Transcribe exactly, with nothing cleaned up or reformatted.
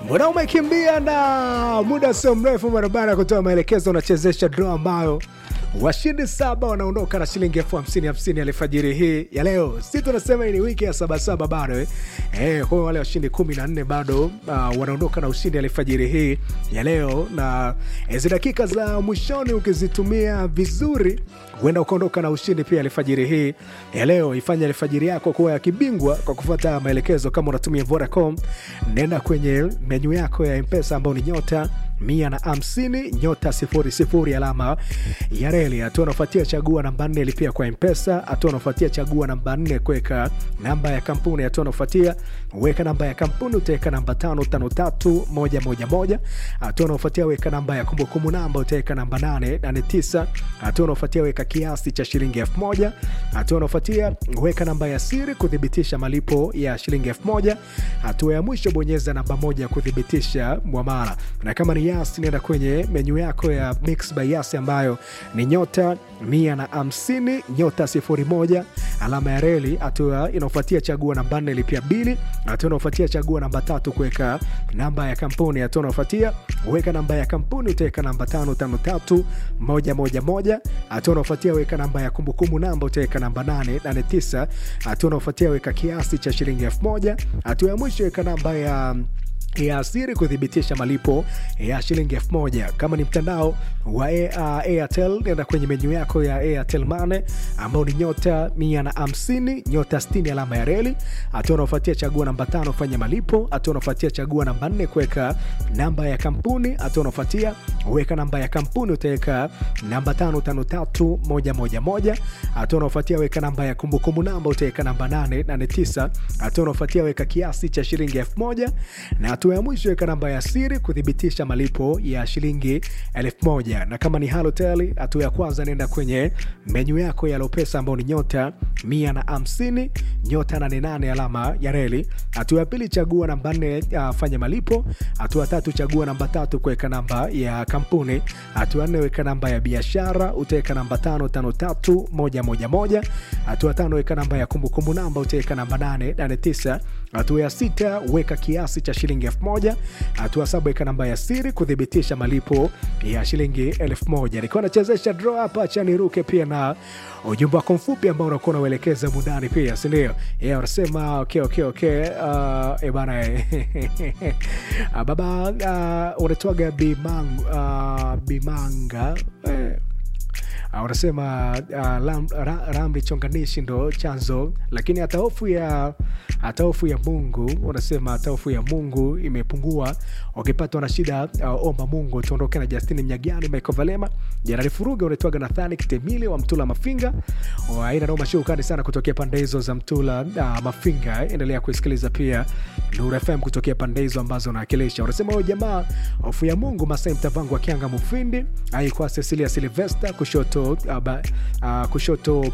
Mbona umekimbia na muda sio mrefu barabara kutoa maelekezo unachezesha draw ambayo washindi saba wanaondoka na shilingi elfu hamsini hamsini alfajiri hii ya leo. Sisi tunasema hii ni wiki ya saba saba bado eh. Eh, kwa wale washindi kumi na nne bado uh, wanaondoka na ushindi alfajiri hii ya leo, na hizo dakika za mwishoni ukizitumia vizuri huenda ukaondoka na ushindi pia alfajiri hii ya leo. Ifanye alfajiri yako kuwa ya kibingwa kwa kufuata maelekezo. Kama unatumia Vodacom, nenda kwenye menu yako ya M-Pesa ambayo ni nyota mia na hamsini nyota sifuri sifuri alama ya reli. Hatua unafuatia chagua namba nne lipia kwa M-Pesa. Hatua unafuatia chagua namba nne kuweka namba ya kampuni. Hatua unafuatia weka namba ya kampuni, utaweka namba tano tano tatu moja moja moja. Hatua unafuatia weka namba ya kumbukumbu namba, utaweka namba nane nane tisa. Hatua unafuatia weka kiasi cha shilingi elfu moja. Hatua unafuatia weka namba ya siri kudhibitisha malipo ya shilingi elfu moja. Hatua ya mwisho bonyeza namba moja kudhibitisha muamala. Na kama ni Yasi, nenda kwenye menu yako ya Mix by Yasi ambayo ni nyota mia na hamsini nyota sifuri moja alama ya reli. Hatua inafuatia chagua namba nne lipia bili. Hatua inafuatia chagua namba tatu kuweka namba ya kampuni. Hatua inafuatia weka namba ya kampuni, utaweka namba tano tano tatu moja moja moja. Hatua inafuatia weka namba ya kumbukumbu namba, utaweka namba nane nane tisa. Hatua inafuatia weka kiasi cha shilingi elfu moja. Hatua ya mwisho weka namba ya ya siri kudhibitisha malipo ya shilingi elfu moja. Kama ni mtandao wa Airtel, nenda kwenye menu yako ya Airtel Money ambao ni nyota mia na hamsini nyota sitini alama ya reli. Hatua unafuatia chagua namba tano fanya malipo. Hatua unafuatia chagua namba nne kuweka namba ya kampuni. Hatua unafuatia weka namba ya kampuni, utaweka namba tano tano tatu moja moja moja. Hatua unafuatia weka namba ya kumbukumbu namba, utaweka namba nane nane tisa. Hatua unafuatia weka kiasi cha shilingi elfu moja, na hatua ya mwisho weka namba ya siri kudhibitisha malipo ya shilingi elfu moja. Na kama ni Halotel, hatua ya kwanza nenda kwenye menu yako ya Lopesa ambao ni nyota mia na hamsini nyota nane nane alama ya reli. Hatua ya pili chagua namba nne uh, fanya malipo. Hatua tatu chagua namba tatu kuweka namba ya kampuni. Hatua nne weka namba ya biashara, utaweka namba tano tano tatu moja moja moja. Hatua tano weka namba ya kumbukumbu namba, utaweka namba nane nane tisa. Hatua ya sita weka kiasi cha shilingi elfu moja. Hatua saba weka namba ya siri kudhibitisha malipo ya shilingi elfu moja. Nilikuwa nachezesha draw hapa, acha niruke pia na ujumbe wako mfupi ambao unakuwa unaelekeza mudani pia, si ndio? Yeye anasema okay okay okay uh, e bana uh, baba uh, unatoaga bimang uh, bimanga eh. Uh, unasema uh, ram, ra, ramli chonganishi ndo chanzo, lakini hata hofu ya hata hofu ya Mungu, unasema hata hofu ya Mungu imepungua. Ukipatwa na shida uh, omba Mungu. Tuondoke na Justin Mnyagani, Michael Valema, Jerari Furuga, unatoaga Nathani Kitemile wa Mtula Mafinga. Aina noma shukani sana kutokea pande hizo za Mtula uh, Mafinga. Endelea kusikiliza pia Nuru F M kutokea pande hizo ambazo naakilisha. Unasema wewe jamaa hofu ya Mungu, Masai Mtavangu wa Kianga Mufindi, ai kwa Cecilia Sylvester kushoto uh, uh, kushoto